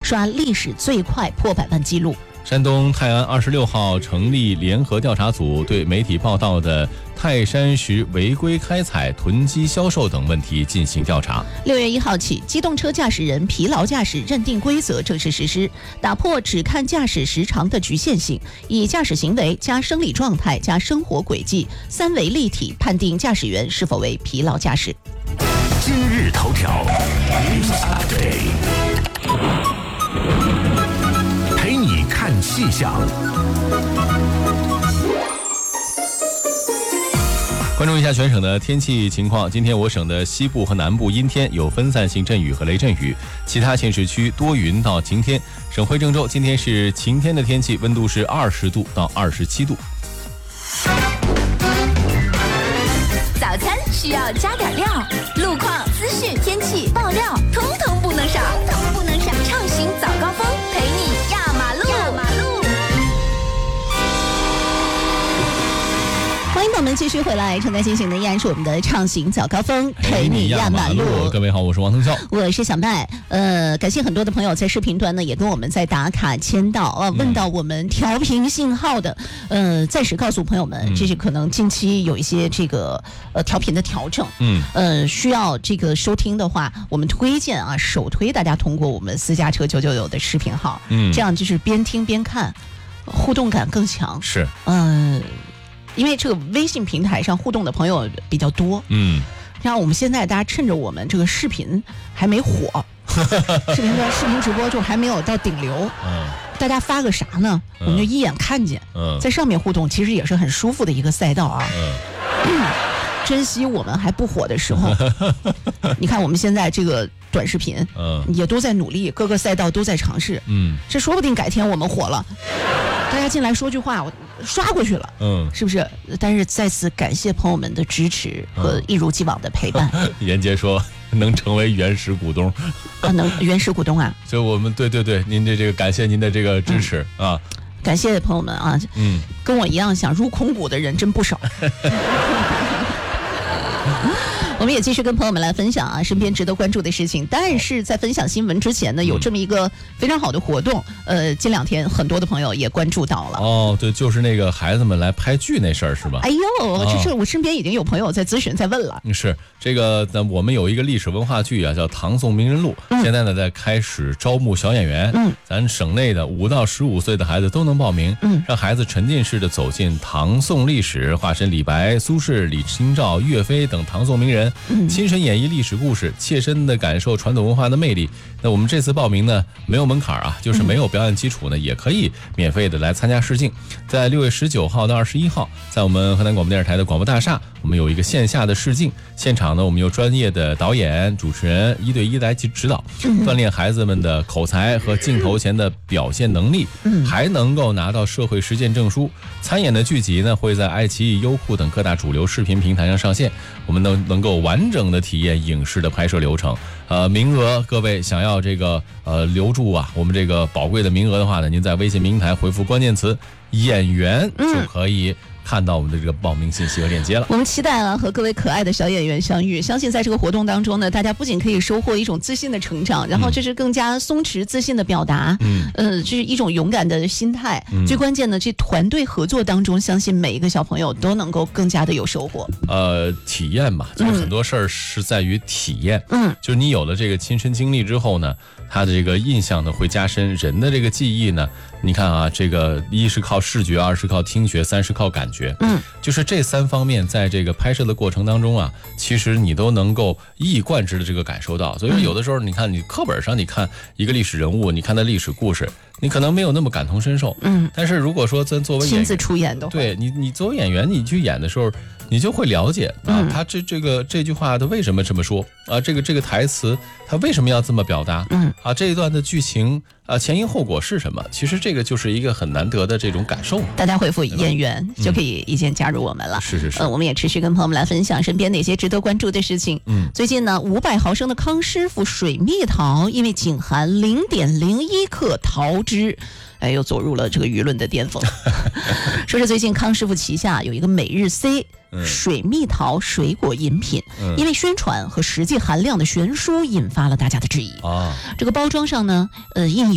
刷历史最快破100万记录。 山东泰安26号成立联合调查组，对媒体报道的泰山石违规开采、囤积销售等问题进行调查。 6月1号起，机动车驾驶人疲劳驾驶认定规则正式实施，打破只看驾驶时长的局限性，以驾驶行为加生理状态加生活轨迹3维立体判定驾驶员是否为疲劳驾驶。 今日头条 News Update， 陪你看气象。 关注一下全省的天气情况。今天我省的西部和南部阴天，有分散性阵雨和雷阵雨，其他县市区多云到晴天。省会郑州今天是晴天的天气，温度是20度到27度。 早餐需要加点料，路况、资讯、天气、爆料，通通不能少，畅行早高峰，陪你压马路。 欢迎朋友们继续回来，正在进行的依然是我们的畅行早高峰，陪你压马路。 各位好，我是王腾笑， 我是小麦。感谢很多的朋友在视频端呢，也跟我们在打卡签到啊，问到我们调频信号的。暂时告诉朋友们，这是可能近期有一些这个调频的调整。需要这个收听的话，我们推荐啊，首推大家通过我们私家车999的视频号，这样就是边听边看，互动感更强。 是， 因为这个微信平台上互动的朋友比较多，然后我们现在大家趁着我们这个视频还没火，视频直播就还没有到顶流，大家发个啥呢？我们就一眼看见，在上面互动其实也是很舒服的一个赛道啊。珍惜我们还不火的时候，你看我们现在这个短视频，也都在努力，各个赛道都在尝试，这说不定改天我们火了，大家进来说句话，我刷过去了，是不是？但是再次感谢朋友们的支持和一如既往的陪伴。 严杰说能成为原始股东啊，能原始股东啊？ 所以我们对，您的这个感谢您的这个支持啊， 感谢朋友们啊，跟我一样想入空股的人真不少。我们也继续跟朋友们来分享啊，身边值得关注的事情。但是在分享新闻之前呢，有这么一个非常好的活动，近2天很多的朋友也关注到了。哦， 对，就是那个孩子们来拍剧那事儿是吧？ 哎呦，这是我身边已经有朋友在咨询在问了。 是这个，我们有一个历史文化剧啊，叫《唐宋名人录》，现在呢在开始招募小演员。咱省内的5到15岁的孩子都能报名，让孩子沉浸式的走进唐宋历史，化身李白、苏轼、李清照、岳飞等唐宋名人。亲身演绎历史故事，切身的感受传统文化的魅力。那我们这次报名呢，没有门槛啊，就是没有表演基础呢，也可以免费的来参加试镜。在6月19号到21号，在我们河南广播电视台的广播大厦，我们有一个线下的试镜。现场呢，我们有专业的导演、主持人1对1来指导，锻炼孩子们的口才和镜头前的表现能力，还能够拿到社会实践证书。参演的剧集呢，会在爱奇艺、优酷等各大主流视频平台上上线，我们能够完整的体验影视的拍摄流程。名额各位想要这个留住啊我们这个宝贵的名额的话呢，您在微信平台回复关键词演员就可以看到我们的这个报名信息和链接了。 我们期待啊和各位可爱的小演员相遇，相信在这个活动当中呢，大家不仅可以收获一种自信的成长，然后这是更加松弛自信的表达，这是一种勇敢的心态，最关键的这团队合作当中，相信每一个小朋友都能够更加的有收获。 体验嘛，就是很多事儿是在于体验，就是你有了这个亲身经历之后呢，他的这个印象呢会加深，人的这个记忆呢，你看啊，这个1是靠视觉，2是靠听觉，3是靠感觉，就是这3方面在这个拍摄的过程当中啊，其实你都能够一以贯之的这个感受到。所以说有的时候你看你课本上你看一个历史人物，你看他历史故事，你可能没有那么感同身受，但是如果说咱作为演员亲自出演的话，对你作为演员，你去演的时候，你就会了解啊，他这句话他为什么这么说啊，这个台词他为什么要这么表达，啊这一段的剧情啊前因后果是什么？其实这个就是一个很难得的这种感受。 大家回复演员就可以一键加入我们了。 是。 我们也持续跟朋友们来分享身边哪些值得关注的事情。最近呢，500毫升的康师傅水蜜桃因为仅含0.01克桃汁，又走入了这个舆论的巅峰。说是最近康师傅旗下有一个每日 C 水蜜桃水果饮品，因为宣传和实际含量的悬殊，引发了大家的质疑。这个包装上呢，印